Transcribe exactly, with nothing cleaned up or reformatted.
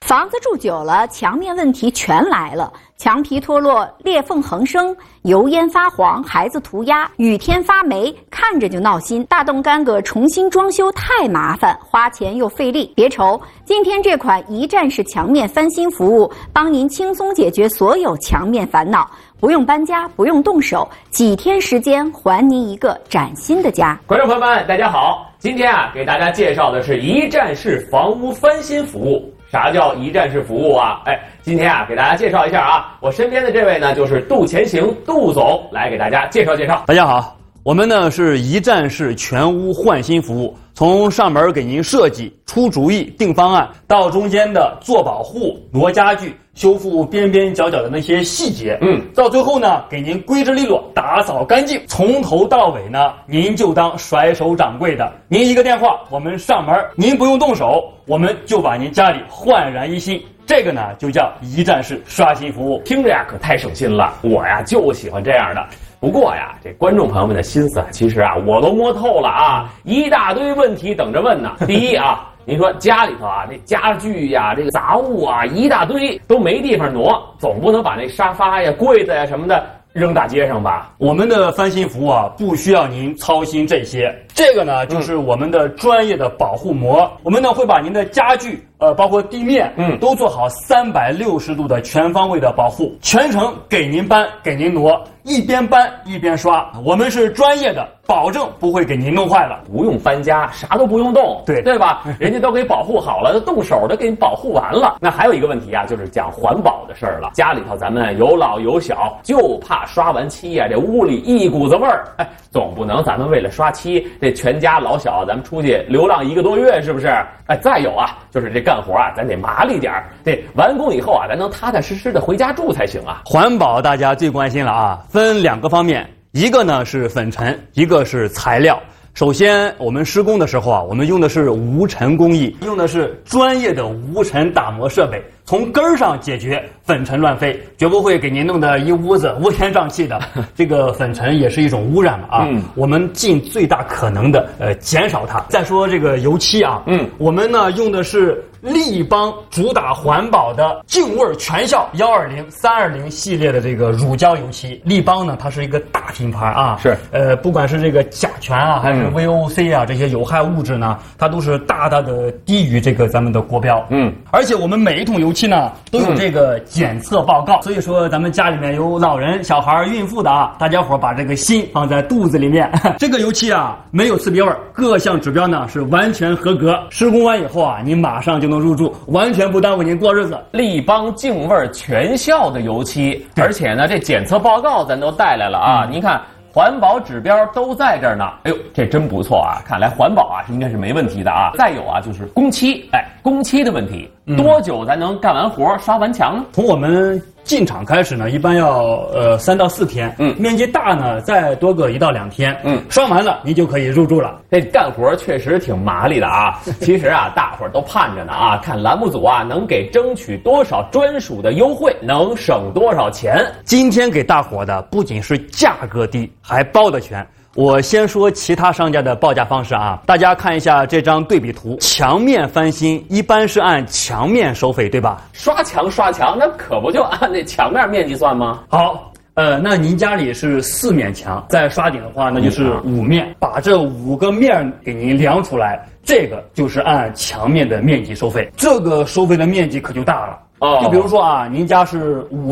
房子住久了，墙面问题全来了，墙皮脱落，裂缝横生，油烟发黄，孩子涂鸦，雨天发霉，看着就闹心。大动干戈重新装修太麻烦，花钱又费力。别愁，今天这款一站式墙面翻新服务，帮您轻松解决所有墙面烦恼，不用搬家，不用动手，几天时间还您一个崭新的家。 观众朋友们，大家好，今天啊，给大家介绍的是一站式房屋翻新服务。啥叫一站式服务啊？哎，今天啊，给大家介绍一下啊，我身边的这位呢，就是杜前行杜总，来给大家介绍介绍。 大家好，我们呢是一站式全屋换新服务，从上门给您设计、出主意、定方案，到中间的做保护、挪家具、修复边边角角的那些细节，嗯，到最后呢，给您规制利落、打扫干净，从头到尾呢，您就当甩手掌柜的。您一个电话，我们上门，您不用动手，我们就把您家里焕然一新。这个呢，就叫一站式刷新服务。 听着呀，可太省心了。我呀，就喜欢这样的。不过呀，这观众朋友们的心思啊，其实啊，我都摸透了啊，一大堆问题等着问呢。第一啊。您说家里头啊，这家具呀、这个杂物啊，一大堆都没地方挪，总不能把那沙发呀、柜子呀什么的扔大街上吧？ 我们的翻新服务啊，不需要您操心这些。这个呢，就是我们的专业的保护膜。我们呢会把您的家具，呃，包括地面，嗯，都做好三百六十度的全方位的保护，全程给您搬，给您挪，一边搬一边刷。我们是专业的，保证不会给您弄坏了。 不用搬家，啥都不用动， 对对吧？人家都给保护好了，动手的给你保护完了。那还有一个问题啊，就是讲环保的事儿了。家里头咱们有老有小，就怕刷完漆呀、啊，这屋里一股子味儿。哎，总不能咱们为了刷漆，这全家老小咱们出去流浪一个多月，是不是？哎，再有啊，就是这干活啊，咱得麻利点儿，这完工以后啊，咱能踏踏实实的回家住才行啊。 环保大家最关心了啊，分两个方面，一个呢是粉尘，一个是材料。首先，我们施工的时候啊，我们用的是无尘工艺，用的是专业的无尘打磨设备，从根儿上解决粉尘乱飞，绝不会给您弄得一屋子乌烟瘴气的。这个粉尘也是一种污染嘛啊，嗯、我们尽最大可能的呃减少它。再说这个油漆啊，嗯，我们呢用的是立邦主打环保的净味全效幺二零、三二零系列的这个乳胶油漆。立邦呢，它是一个大品牌啊， 是呃，不管是这个甲醛啊，还是 V O C 啊、嗯、这些有害物质呢，它都是大大的低于这个咱们的国标。嗯，而且我们每一桶油漆呢都有这个检测报告，嗯、所以说咱们家里面有老人、小孩、孕妇的啊，大家伙把这个心放在肚子里面。这个油漆啊没有刺鼻味，各项指标呢是完全合格。施工完以后啊，你马上就能入住，完全不耽误您过日子。 立邦净味全效的油漆，而且呢，这检测报告咱都带来了啊！嗯、您看，环保指标都在这儿呢。哎呦，这真不错啊！看来环保啊应该是没问题的啊。再有啊，就是工期，哎，工期的问题，多久才能干完活、刷完墙呢？ 从我们进场开始呢，一般要呃三到四天，嗯，面积大呢再多个一到两天，嗯，刷完了您就可以入住了。 这干活确实挺麻利的啊。其实啊，大伙儿都盼着呢啊，看栏目组啊能给争取多少专属的优惠，能省多少钱。 今天给大伙的不仅是价格低，还包得全。我先说其他商家的报价方式啊，大家看一下这张对比图。墙面翻新一般是按墙面收费，对吧？ 刷墙刷墙，那可不就按那墙面面积算吗？ 好，呃，那您家里是四面墙，再刷顶的话，那就是五面，把这五个面给您量出来，这个就是按墙面的面积收费。这个收费的面积可就大了。哦，就比如说啊，您家是五